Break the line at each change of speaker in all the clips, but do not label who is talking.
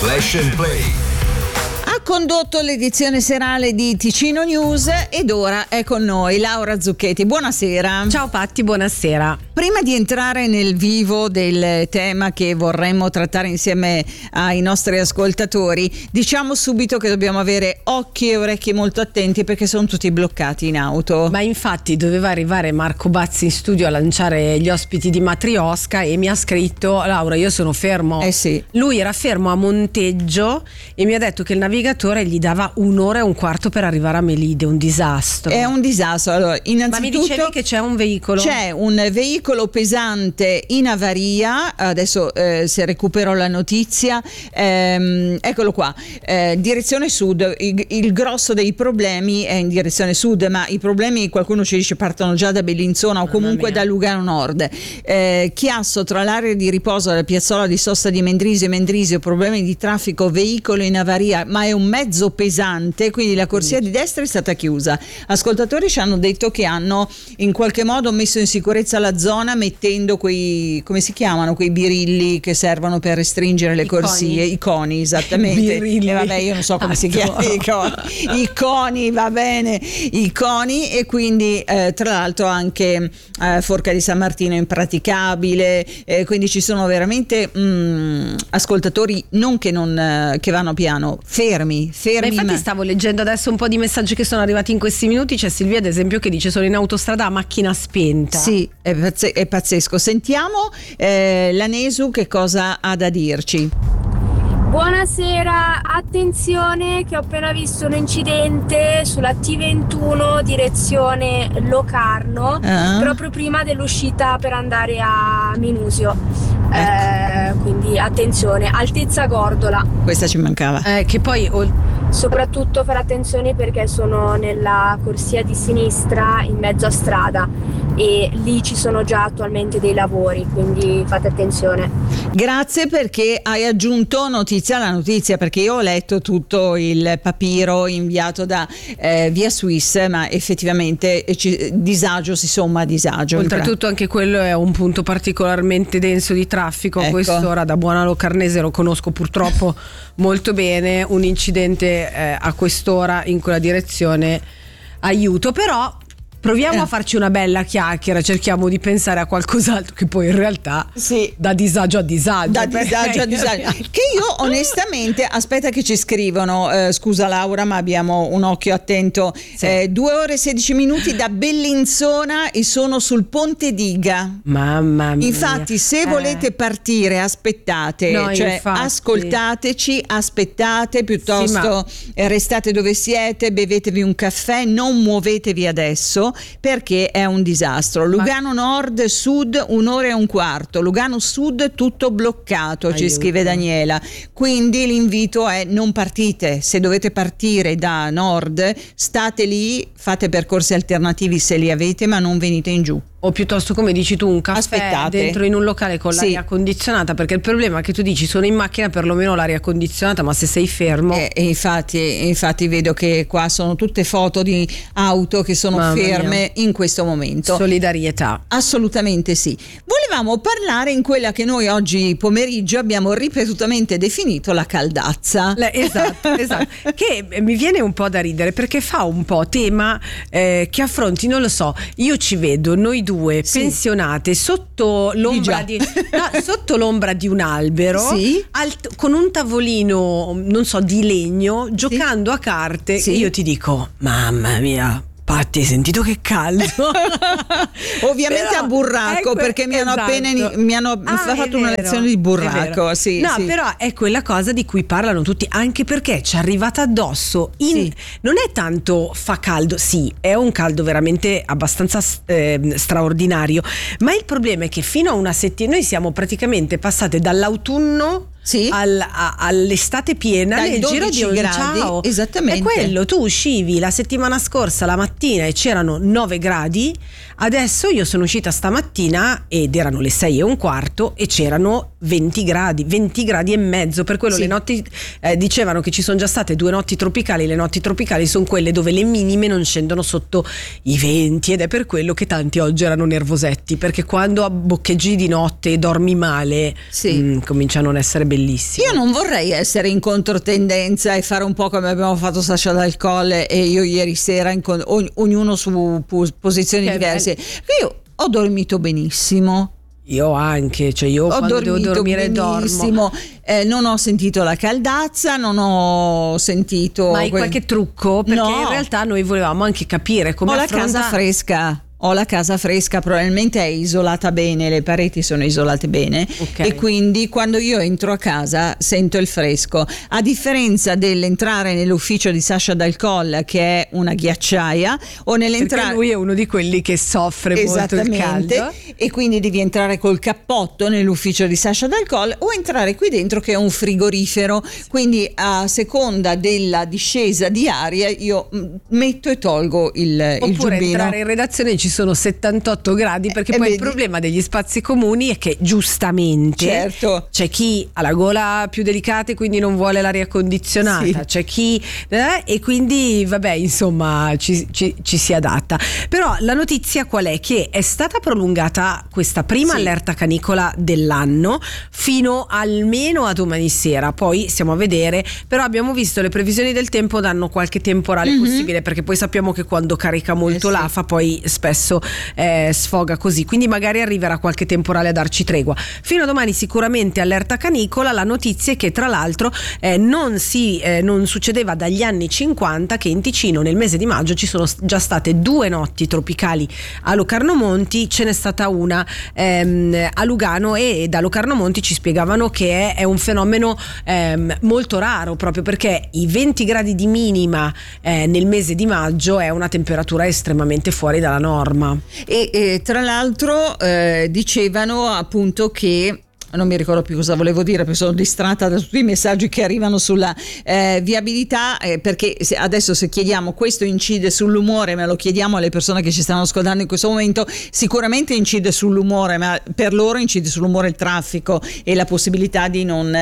Flash and Play.
Ha condotto l'edizione serale di Ticino News ed ora è con noi Laura Zucchetti. Buonasera.
Ciao Patti, buonasera.
Prima di entrare nel vivo del tema che vorremmo trattare insieme ai nostri ascoltatori, diciamo subito che dobbiamo avere occhi e orecchi molto attenti perché sono tutti bloccati in auto.
Ma infatti doveva arrivare Marco Bazzi in studio a lanciare gli ospiti di Matriosca e mi ha scritto: Laura, io sono fermo.
Sì.
Lui era fermo a Monteggio e mi ha detto che il navigatore gli dava 1 ora e un quarto per arrivare a Melide. Un disastro.
È un disastro. Allora, innanzitutto,
ma mi dicevi che c'è un veicolo?
C'è un veicolo pesante in avaria. Adesso se recupero la notizia, eccolo qua, direzione sud. Il grosso dei problemi è in direzione sud, ma i problemi, qualcuno ci dice, partono già da Bellinzona o comunque da Lugano Nord. Chiasso tra l'area di riposo della piazzola di sosta di Mendrisio e Mendrisio, problemi di traffico, veicolo in avaria, ma è un mezzo pesante, quindi la corsia di destra è stata chiusa. Ascoltatori ci hanno detto che hanno in qualche modo messo in sicurezza la zona mettendo quei, come si chiamano, quei birilli che servono per restringere le corsie, i coni, esattamente. Vabbè, io non so come si chiamano i coni, va bene, i coni, e quindi tra l'altro anche Forca di San Martino è impraticabile, quindi ci sono veramente ascoltatori che vanno piano, fermi.
Ma infatti stavo leggendo adesso un po' di messaggi che sono arrivati in questi minuti. C'è Silvia ad esempio che dice: sono in autostrada a macchina spenta.
Sì, è pazzesco. Sentiamo la Nesu che cosa ha da dirci.
Buonasera, attenzione che ho appena visto un incidente sulla T21 direzione Locarno, proprio prima dell'uscita per andare a Minusio. Quindi attenzione, altezza Gordola.
Questa ci mancava.
Che poi
soprattutto fare attenzione perché sono nella corsia di sinistra in mezzo a strada e lì ci sono già attualmente dei lavori, quindi fate attenzione.
Grazie perché hai aggiunto notizia alla notizia, perché io ho letto tutto il papiro inviato da Via Swiss, ma effettivamente disagio si somma a disagio.
Oltretutto anche quello è un punto particolarmente denso di traffico. A quest'ora, da buona locarnese, lo conosco purtroppo molto bene, un incidente a quest'ora in quella direzione, aiuto. Però proviamo a farci una bella chiacchiera, cerchiamo di pensare a qualcos'altro che poi in realtà da disagio a disagio.
Da disagio a disagio. Che io onestamente, aspetta che ci scrivono, scusa Laura ma abbiamo un occhio attento, 2 ore e 16 minuti da Bellinzona e sono sul Ponte Diga.
Mamma mia.
Infatti se volete partire aspettate, ascoltateci, aspettate, piuttosto restate dove siete, bevetevi un caffè, non muovetevi adesso perché è un disastro. Lugano Nord Sud 1 ora e un quarto, Lugano Sud tutto bloccato, ci scrive Daniela, quindi l'invito è: non partite. Se dovete partire da nord state lì, fate percorsi alternativi se li avete, ma non venite in giù.
O piuttosto, come dici tu, un caffè
aspettate
dentro in un locale con l'aria condizionata, perché il problema è che tu dici sono in macchina, perlomeno l'aria condizionata, ma se sei fermo
infatti vedo che qua sono tutte foto di auto che sono ferme in questo momento.
Solidarietà.
Assolutamente sì. Volevamo parlare in quella che noi oggi pomeriggio abbiamo ripetutamente definito la caldazza.
Esatto. Che mi viene un po' da ridere perché fa un po' tema che affronti, non lo so, io ci vedo noi due pensionate sotto l'ombra sotto l'ombra di un albero, con un tavolino, non so, di legno, giocando a carte. Io ti dico, mamma mia, Patti, hai sentito che caldo?
Ovviamente però, a burraco, perché mi hanno fatto una lezione di burraco.
Però è quella cosa di cui parlano tutti, anche perché ci è arrivata addosso. Non è tanto fa caldo, è un caldo veramente abbastanza straordinario, ma il problema è che fino a una settimana noi siamo praticamente passate dall'autunno all'estate piena nel giro di un gradi,
esattamente.
È quello, tu uscivi la settimana scorsa la mattina e c'erano 9 gradi, adesso io sono uscita stamattina ed erano le 6 e un quarto e c'erano 20 gradi e mezzo, per quello
sì.
Le notti dicevano che ci sono già state 2 notti tropicali. Le notti tropicali sono quelle dove le minime non scendono sotto i 20, ed è per quello che tanti oggi erano nervosetti, perché quando boccheggi di notte e dormi male,
sì.
Comincia a non essere bellissimo.
Io non vorrei essere in controtendenza e fare un po' come abbiamo fatto Sasha Dal Colle e io ieri sera, ognuno su posizioni diverse. Io ho dormito benissimo.
Io anche, cioè io quando devo dormire benissimo.
Dormo. Non ho sentito la caldazza, non ho sentito.
Ma hai qualche trucco? Perché in realtà noi volevamo anche capire come
la casa fresca. Ho la casa fresca, probabilmente è isolata bene, le pareti sono isolate bene, okay. E quindi quando io entro a casa sento il fresco, a differenza dell'entrare nell'ufficio di Sasha Dal Colle, che è una ghiacciaia, o nell'entrare.
Perché lui è uno di quelli che soffre molto il caldo,
e quindi devi entrare col cappotto nell'ufficio di Sasha Dal Colle o entrare qui dentro che è un frigorifero, quindi a seconda della discesa di aria io metto e tolgo il giubbino.
Oppure entrare in redazione ci sono 78 gradi, perché poi il problema degli spazi comuni è che giustamente,
certo,
c'è chi ha la gola più delicata e quindi non vuole l'aria condizionata, sì. C'è chi e quindi vabbè, insomma ci si adatta. Però la notizia qual è? Che è stata prolungata questa prima allerta canicola dell'anno fino almeno a domani sera, poi stiamo a vedere, però abbiamo visto le previsioni del tempo danno qualche temporale possibile, perché poi sappiamo che quando carica molto l'afa poi spesso sfoga così, quindi magari arriverà qualche temporale a darci tregua. Fino a domani sicuramente allerta canicola. La notizia è che tra l'altro non succedeva dagli anni 50 che in Ticino nel mese di maggio ci sono già state 2 notti tropicali a Locarno Monti, ce n'è stata una a Lugano, e da Locarno Monti ci spiegavano che è un fenomeno molto raro, proprio perché i 20 gradi di minima nel mese di maggio è una temperatura estremamente fuori dalla norma.
E tra l'altro dicevano appunto che non mi ricordo più cosa volevo dire perché sono distratta da tutti i messaggi che arrivano sulla viabilità, perché adesso se chiediamo questo incide sull'umore, ma lo chiediamo alle persone che ci stanno ascoltando in questo momento, sicuramente incide sull'umore, ma per loro incide sull'umore il traffico e la possibilità di non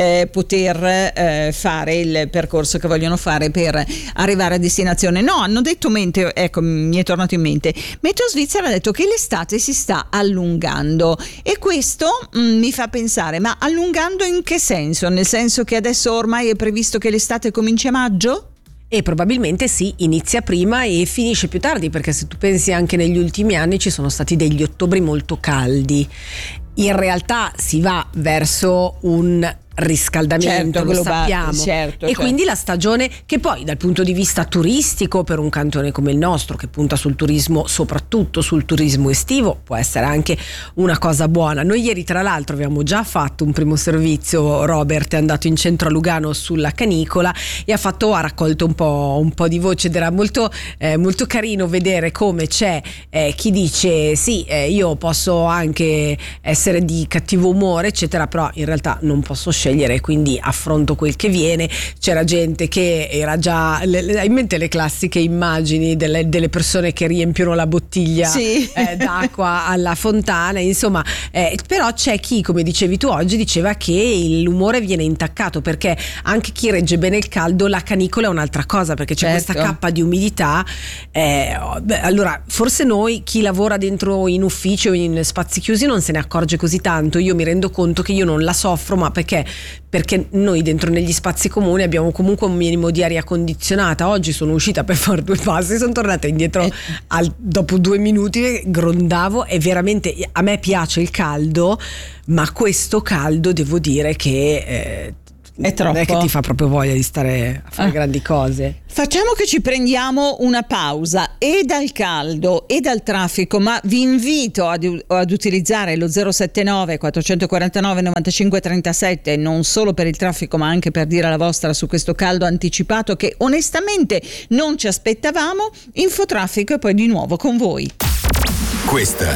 poter fare il percorso che vogliono fare per arrivare a destinazione. No, hanno detto ecco, mi è tornato in mente, Meteo Svizzera ha detto che l'estate si sta allungando, e questo mi fa pensare, ma allungando in che senso? Nel senso che adesso ormai è previsto che l'estate cominci a maggio?
E probabilmente sì, inizia prima e finisce più tardi, perché se tu pensi anche negli ultimi anni ci sono stati degli ottobri molto caldi. In realtà si va verso un riscaldamento,
certo,
lo sappiamo,
certo,
e quindi la stagione, che poi dal punto di vista turistico per un cantone come il nostro che punta sul turismo, soprattutto sul turismo estivo, può essere anche una cosa buona. Noi ieri tra l'altro abbiamo già fatto un primo servizio, Robert è andato in centro a Lugano sulla canicola e ha raccolto un po' di voce, ed era molto carino vedere come c'è chi dice sì, io posso anche essere di cattivo umore eccetera, però in realtà non posso scegliere, quindi affronto quel che viene. C'era gente che era già, hai in mente le classiche immagini delle persone che riempiono la bottiglia d'acqua alla fontana, insomma, però c'è chi, come dicevi tu oggi, diceva che l'umore viene intaccato, perché anche chi regge bene il caldo, la canicola è un'altra cosa, perché c'è questa cappa di umidità. Allora forse noi, chi lavora dentro in ufficio o in spazi chiusi, non se ne accorge così tanto. Io mi rendo conto che io non la soffro, ma perché noi dentro negli spazi comuni abbiamo comunque un minimo di aria condizionata. Oggi sono uscita per fare 2 passi, sono tornata indietro dopo 2 minuti, grondavo, e veramente a me piace il caldo, ma questo caldo devo dire che
è troppo.
Non è che ti fa proprio voglia di stare a fare grandi cose.
Facciamo che ci prendiamo una pausa e dal caldo e dal traffico, ma vi invito ad utilizzare lo 079 449 95 37 non solo per il traffico ma anche per dire la vostra su questo caldo anticipato che onestamente non ci aspettavamo. Infotraffico e poi di nuovo con voi.
Questa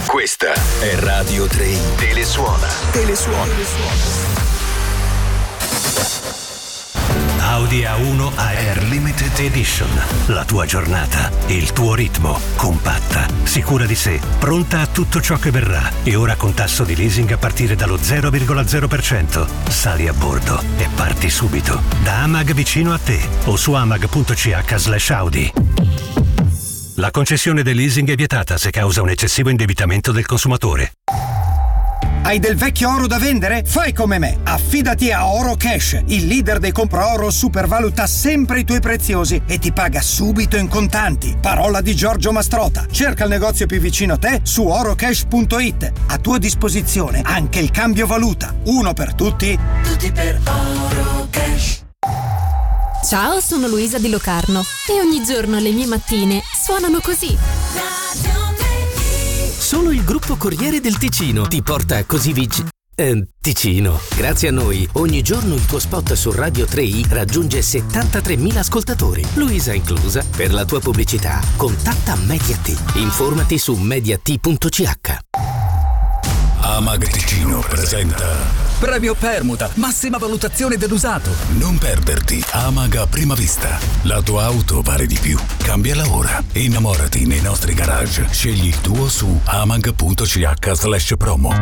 è Radio 3 Telesuona.
Audi A1 Air Limited Edition. La tua giornata, il tuo ritmo, compatta, sicura di sé, pronta a tutto ciò che verrà e ora con tasso di leasing a partire dallo 0,0%. Sali a bordo e parti subito da Amag vicino a te o su amag.ch/Audi. La concessione del leasing è vietata se causa un eccessivo indebitamento del consumatore.
Hai del vecchio oro da vendere? Fai come me. Affidati a Oro Cash. Il leader dei compra-oro supervaluta sempre i tuoi preziosi e ti paga subito in contanti. Parola di Giorgio Mastrota. Cerca il negozio più vicino a te su orocash.it. A tua disposizione anche il cambio valuta. Uno per tutti. Tutti per Oro Cash.
Ciao, sono Luisa di Locarno e ogni giorno le mie mattine suonano così.
Solo il gruppo Corriere del Ticino ti porta così Ticino. Grazie a noi, ogni giorno il tuo spot su Radio 3i raggiunge 73.000 ascoltatori, Luisa inclusa. Per la tua pubblicità, contatta Mediat. Informati su mediat.ch.
Amag Ticino presenta
Premio Permuta, massima valutazione dell'usato.
Non perderti Amag a prima vista. La tua auto vale di più. Cambiala ora. Innamorati nei nostri garage. Scegli il tuo su amag.ch/promo.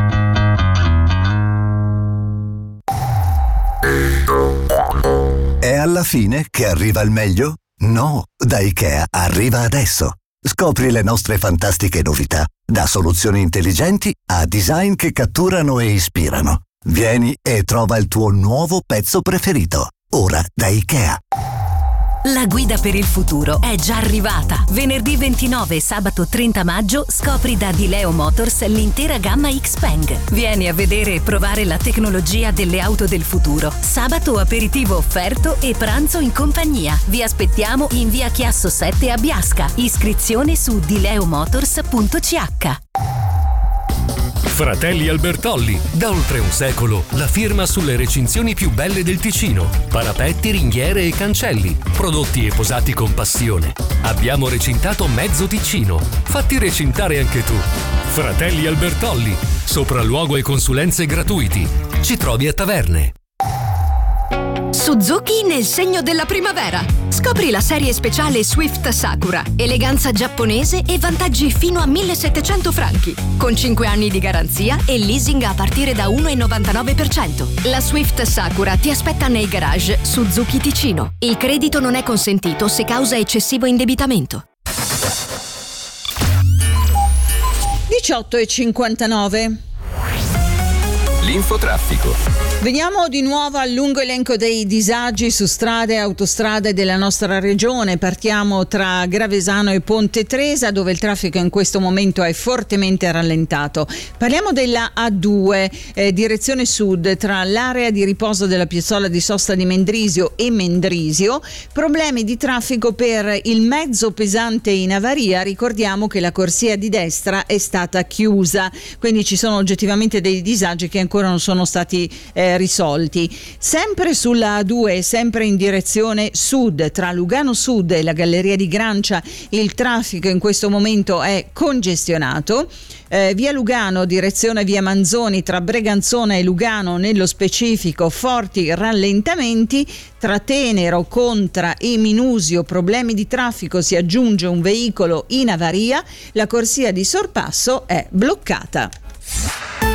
È alla fine che arriva il meglio? No, da IKEA arriva adesso. Scopri le nostre fantastiche novità, da soluzioni intelligenti a design che catturano e ispirano. Vieni e trova il tuo nuovo pezzo preferito. Ora da IKEA.
La guida per il futuro è già arrivata. Venerdì 29 e sabato 30 maggio scopri da Dileo Motors l'intera gamma Xpeng. Vieni a vedere e provare la tecnologia delle auto del futuro. Sabato aperitivo offerto e pranzo in compagnia. Vi aspettiamo in via Chiasso 7 a Biasca. Iscrizione su dileomotors.ch.
Fratelli Albertolli, da oltre un secolo, la firma sulle recinzioni più belle del Ticino. Parapetti, ringhiere e cancelli, prodotti e posati con passione. Abbiamo recintato mezzo Ticino. Fatti recintare anche tu. Fratelli Albertolli, sopralluogo e consulenze gratuiti. Ci trovi a Taverne.
Suzuki nel segno della primavera. Scopri la serie speciale Swift Sakura, eleganza giapponese e vantaggi fino a 1.700 franchi, con 5 anni di garanzia e leasing a partire da 1,99%. La Swift Sakura ti aspetta nei garage Suzuki Ticino. Il credito non è consentito se causa eccessivo indebitamento.
18:59.
L'infotraffico.
Veniamo di nuovo al lungo elenco dei disagi su strade e autostrade della nostra regione. Partiamo tra Gravesano e Ponte Tresa, dove il traffico in questo momento è fortemente rallentato. Parliamo della A2, direzione sud, tra l'area di riposo della piazzola di sosta di Mendrisio e Mendrisio. Problemi di traffico per il mezzo pesante in avaria. Ricordiamo che la corsia di destra è stata chiusa, quindi ci sono oggettivamente dei disagi che ancora non sono stati risolti. Sempre sulla A2, sempre in direzione sud, tra Lugano Sud e la Galleria di Grancia, il traffico in questo momento è congestionato. Via Lugano, direzione via Manzoni, tra Breganzona e Lugano nello specifico, forti rallentamenti. Tra Tenero, Contra e Minusio, problemi di traffico, si aggiunge un veicolo in avaria. La corsia di sorpasso è bloccata.